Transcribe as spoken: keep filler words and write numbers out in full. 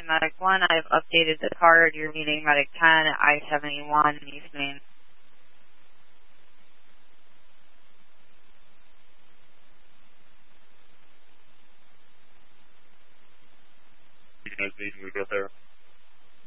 Medic one. I've updated the card. You're meeting Medic ten at I seventy-one East Main. You guys need to go there.